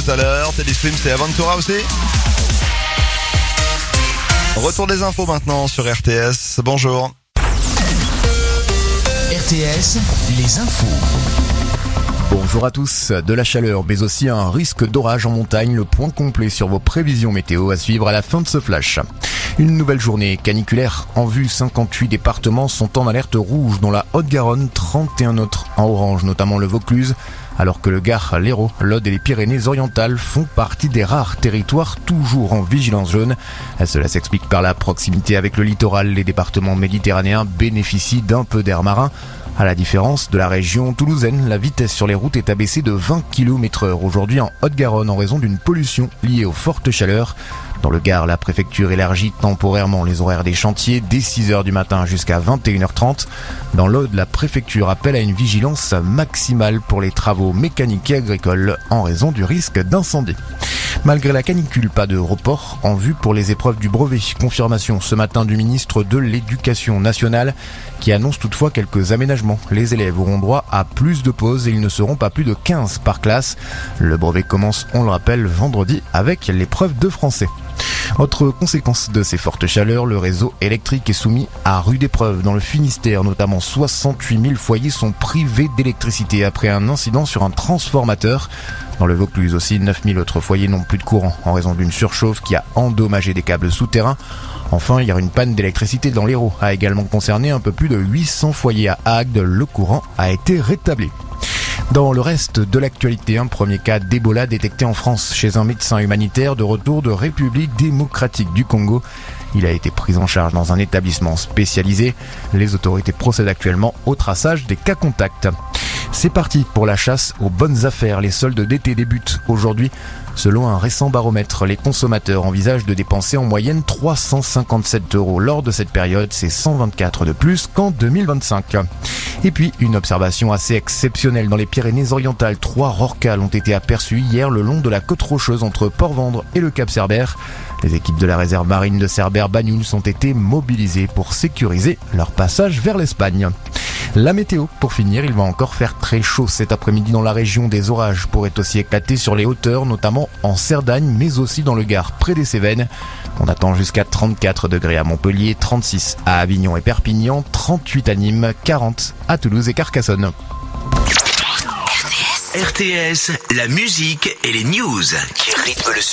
tout à l'heure. Téléstream, c'est Aventura aussi. Retour des infos maintenant sur RTS. Bonjour. RTS, les infos. Bonjour à tous, de la chaleur mais aussi un risque d'orage en montagne, le point complet sur vos prévisions météo à suivre à la fin de ce flash. Une nouvelle journée caniculaire en vue, 58 départements sont en alerte rouge dont la Haute-Garonne, 31 autres en orange, notamment le Vaucluse, alors que le Gard, l'Hérault, l'Aude et les Pyrénées-Orientales font partie des rares territoires toujours en vigilance jaune. Cela s'explique par la proximité avec le littoral. Les départements méditerranéens bénéficient d'un peu d'air marin. À la différence de la région toulousaine, la vitesse sur les routes est abaissée de 20 km/h aujourd'hui en Haute-Garonne en raison d'une pollution liée aux fortes chaleurs. Dans le Gard, la préfecture élargit temporairement les horaires des chantiers dès 6h du matin jusqu'à 21h30. Dans l'Aude, la préfecture appelle à une vigilance maximale pour les travaux mécaniques et agricoles en raison du risque d'incendie. Malgré la canicule, pas de report en vue pour les épreuves du brevet. Confirmation ce matin du ministre de l'Éducation nationale qui annonce toutefois quelques aménagements. Les élèves auront droit à plus de pauses et ils ne seront pas plus de 15 par classe. Le brevet commence, on le rappelle, vendredi avec l'épreuve de français. Autre conséquence de ces fortes chaleurs, le réseau électrique est soumis à rude épreuve. Dans le Finistère, notamment 68 000 foyers sont privés d'électricité après un incident sur un transformateur. Dans le Vaucluse aussi, 9 000 autres foyers n'ont plus de courant en raison d'une surchauffe qui a endommagé des câbles souterrains. Enfin, hier, une panne d'électricité dans l'Hérault a également concerné un peu plus de 800 foyers à Agde. Le courant a été rétabli. Dans le reste de l'actualité, un premier cas d'Ebola détecté en France chez un médecin humanitaire de retour de République démocratique du Congo. Il a été pris en charge dans un établissement spécialisé. Les autorités procèdent actuellement au traçage des cas contacts. C'est parti pour la chasse aux bonnes affaires. Les soldes d'été débutent aujourd'hui. Selon un récent baromètre, les consommateurs envisagent de dépenser en moyenne 357 € lors de cette période. C'est 124 de plus qu'en 2025. Et puis, une observation assez exceptionnelle dans les Pyrénées-Orientales. 3 rorquals ont été aperçus hier le long de la côte rocheuse entre Port-Vendre et le Cap Cerbère. Les équipes de la réserve marine de Cerbère-Banyuls ont été mobilisées pour sécuriser leur passage vers l'Espagne. La météo, pour finir, il va encore faire très chaud cet après-midi dans la région. Des orages pourraient aussi éclater sur les hauteurs, notamment en Cerdagne, mais aussi dans le Gard, près des Cévennes. On attend jusqu'à 34 degrés à Montpellier, 36 à Avignon et Perpignan, 38 à Nîmes, 40 à Toulouse et Carcassonne. RTS, la musique et les news qui rythment le